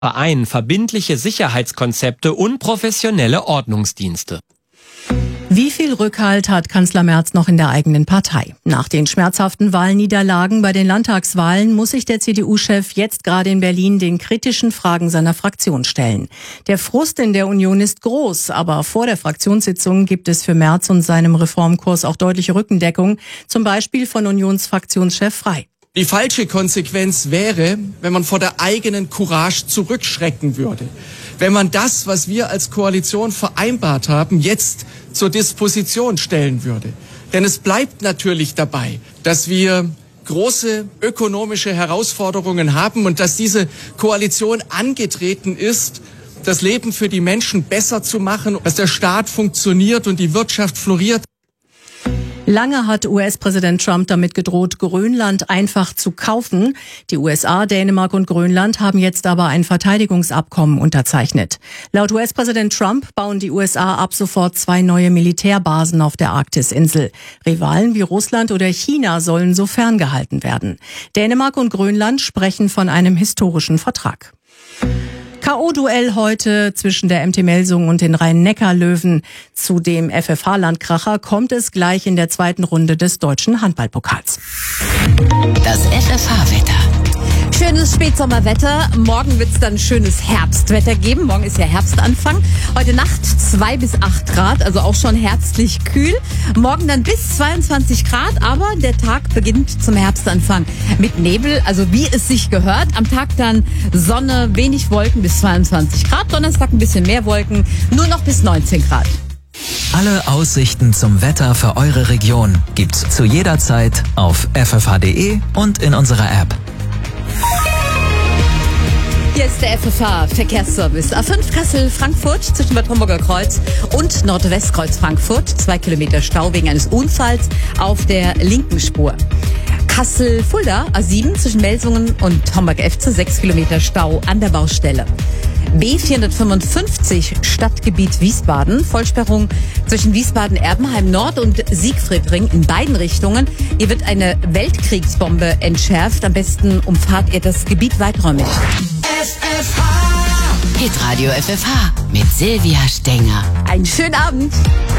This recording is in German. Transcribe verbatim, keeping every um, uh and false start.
Verein verbindliche Sicherheitskonzepte und professionelle Ordnungsdienste. Wie viel Rückhalt hat Kanzler Merz noch in der eigenen Partei? Nach den schmerzhaften Wahlniederlagen bei den Landtagswahlen muss sich der C D U-Chef jetzt gerade in Berlin den kritischen Fragen seiner Fraktion stellen. Der Frust in der Union ist groß, aber vor der Fraktionssitzung gibt es für Merz und seinem Reformkurs auch deutliche Rückendeckung, zum Beispiel von Unionsfraktionschef Frey. Die falsche Konsequenz wäre, wenn man vor der eigenen Courage zurückschrecken würde. Wenn man das, was wir als Koalition vereinbart haben, jetzt zur Disposition stellen würde. Denn es bleibt natürlich dabei, dass wir große ökonomische Herausforderungen haben und dass diese Koalition angetreten ist, das Leben für die Menschen besser zu machen, dass der Staat funktioniert und die Wirtschaft floriert. Lange hat U S-Präsident Trump damit gedroht, Grönland einfach zu kaufen. Die U S A, Dänemark und Grönland haben jetzt aber ein Verteidigungsabkommen unterzeichnet. Laut U S-Präsident Trump bauen die U S A ab sofort zwei neue Militärbasen auf der Arktisinsel. Rivalen wie Russland oder China sollen so ferngehalten werden. Dänemark und Grönland sprechen von einem historischen Vertrag. K O-Duell heute zwischen der M T Melsungen und den Rhein-Neckar-Löwen. Zu dem F F H-Landkracher kommt es gleich in der zweiten Runde des deutschen Handballpokals. Das F F H-Wetter. Schönes Spätsommerwetter. Morgen wird es dann schönes Herbstwetter geben. Morgen ist ja Herbstanfang. Heute Nacht zwei bis acht Grad, also auch schon herbstlich kühl. Morgen dann bis zweiundzwanzig Grad, aber der Tag beginnt zum Herbstanfang mit Nebel, also wie es sich gehört. Am Tag dann Sonne, wenig Wolken bis zweiundzwanzig Grad. Donnerstag ein bisschen mehr Wolken, nur noch bis neunzehn Grad. Alle Aussichten zum Wetter für eure Region gibt's zu jeder Zeit auf f f h punkt d e und in unserer App. Hier ist der F F H-Verkehrsservice. A fünf Kassel-Frankfurt zwischen Bad Homburger Kreuz und Nordwestkreuz Frankfurt. Zwei Kilometer Stau wegen eines Unfalls auf der linken Spur. Kassel-Fulda, A sieben zwischen Melsungen und Homburg-Efze. Sechs Kilometer Stau an der Baustelle. B vierhundertfünfundfünfzig Stadtgebiet Wiesbaden. Vollsperrung zwischen Wiesbaden-Erbenheim Nord und Siegfriedring in beiden Richtungen. Hier wird eine Weltkriegsbombe entschärft. Am besten umfahrt ihr das Gebiet weiträumig. F F H. Hitradio F F H mit Silvia Stenger. Einen schönen Abend.